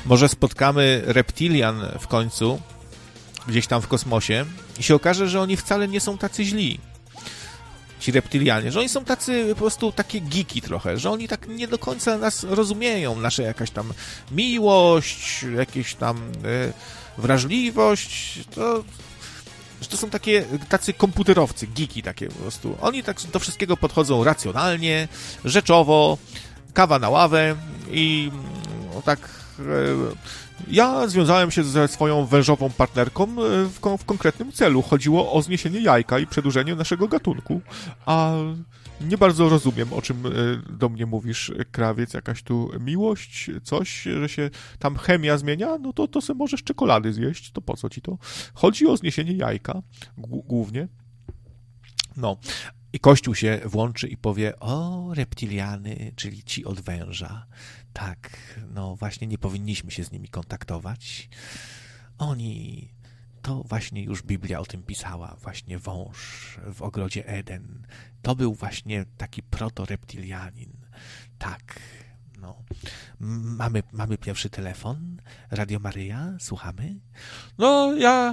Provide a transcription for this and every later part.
Może spotkamy reptilian w końcu, gdzieś tam w kosmosie i się okaże, że oni wcale nie są tacy źli. Ci reptilianie, że oni są tacy po prostu takie geeki trochę, że oni tak nie do końca nas rozumieją, nasze jakaś tam miłość, jakieś tam wrażliwość, że to są tacy komputerowcy, geeki takie po prostu. Oni tak do wszystkiego podchodzą racjonalnie, rzeczowo, kawa na ławę i tak... Ja związałem się ze swoją wężową partnerką w konkretnym celu. Chodziło o zniesienie jajka i przedłużenie naszego gatunku. A nie bardzo rozumiem, o czym do mnie mówisz, krawiec. Jakaś tu miłość, coś, że się tam chemia zmienia? No to se możesz czekolady zjeść. To po co ci to? Chodzi o zniesienie jajka głównie. No. I Kościół się włączy i powie: o, reptiliany, czyli ci od węża. Tak, no właśnie nie powinniśmy się z nimi kontaktować. Oni, to właśnie już Biblia o tym pisała, właśnie wąż w ogrodzie Eden. To był właśnie taki proto-reptilianin. Tak, no. Mamy pierwszy telefon, Radio Maryja, słuchamy? No, ja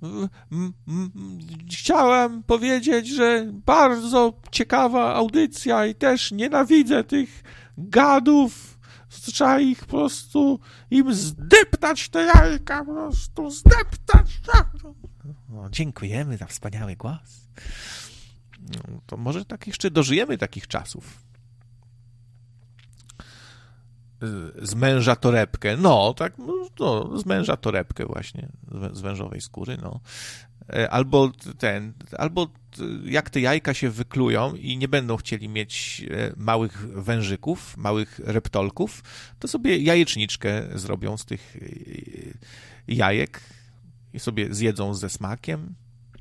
chciałem powiedzieć, że bardzo ciekawa audycja i też nienawidzę tych gadów. Trzeba ich po prostu im zdeptać te jajka, po prostu zdeptać. No, dziękujemy za wspaniały głos. No, to może tak jeszcze dożyjemy takich czasów. Z męża torebkę. No, tak, no, z męża torebkę właśnie, z wężowej skóry, no. Albo jak te jajka się wyklują i nie będą chcieli mieć małych wężyków, małych reptolków, to sobie jajeczniczkę zrobią z tych jajek i sobie zjedzą ze smakiem.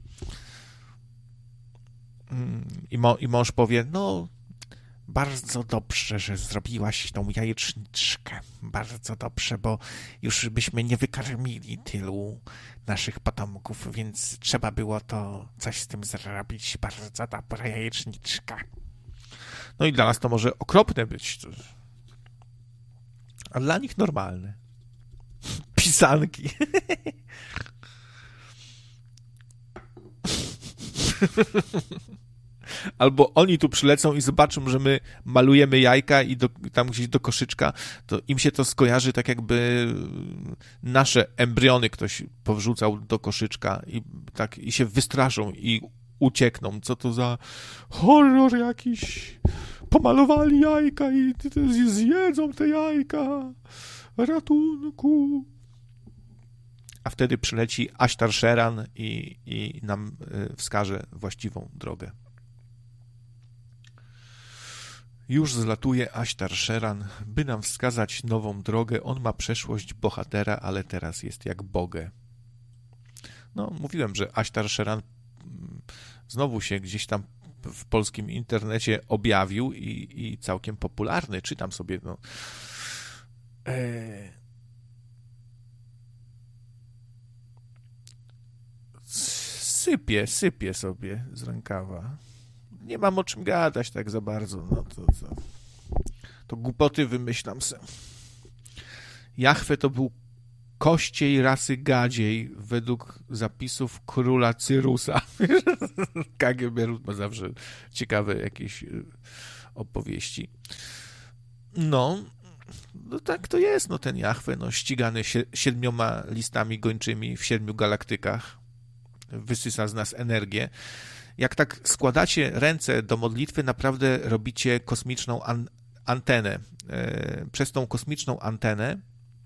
I mąż powie: no, bardzo dobrze, że zrobiłaś tą jajeczniczkę. Bardzo dobrze, bo już byśmy nie wykarmili tylu naszych potomków, więc trzeba było to coś z tym zrobić. Bardzo dobra jajeczniczka. No i dla nas to może okropne być, a dla nich normalne. Pisanki. Albo oni tu przylecą i zobaczą, że my malujemy jajka i tam gdzieś do koszyczka, to im się to skojarzy tak, jakby nasze embriony ktoś powrzucał do koszyczka i się wystraszą i uciekną. Co to za horror jakiś. Pomalowali jajka i zjedzą te jajka. Ratunku. A wtedy przyleci Ashtar Sheran i nam wskaże właściwą drogę. Już zlatuje Ashtar Sheran, by nam wskazać nową drogę. On ma przeszłość bohatera, ale teraz jest jak bogę. No, mówiłem, że Ashtar Sheran znowu się gdzieś tam w polskim internecie objawił i całkiem popularny. Czytam sobie, no. Sypie sobie z rękawa. Nie mam o czym gadać tak za bardzo. No to głupoty wymyślam se. Jahwe to był kościej rasy gadziej według zapisów króla Cyrusa. KGB ma zawsze ciekawe jakieś opowieści. No tak to jest, no ten Jahwe, no ścigany 7 listami gończymi w 7 galaktykach. Wysysa z nas energię. Jak tak składacie ręce do modlitwy, naprawdę robicie kosmiczną antenę. Przez tą kosmiczną antenę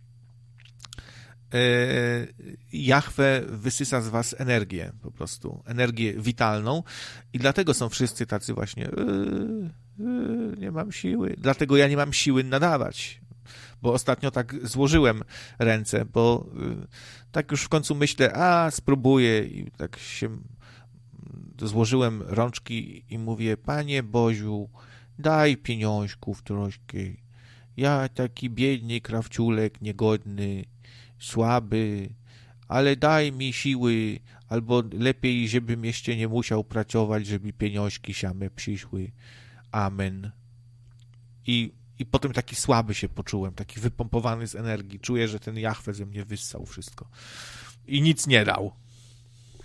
Jahwe wysysa z was energię, po prostu, energię witalną i dlatego są wszyscy tacy właśnie nie mam siły, dlatego ja nie mam siły nadawać, bo ostatnio tak złożyłem ręce, bo tak już w końcu myślę, spróbuję i tak się złożyłem rączki i mówię: Panie Boziu, daj pieniążków troszkę, ja taki biedny krawciulek, niegodny, słaby, ale daj mi siły, albo lepiej, żebym jeszcze nie musiał pracować, żeby pieniążki same przyszły. Amen. I I potem taki słaby się poczułem, taki wypompowany z energii. Czuję, że ten Jahwe ze mnie wyssał wszystko. I nic nie dał.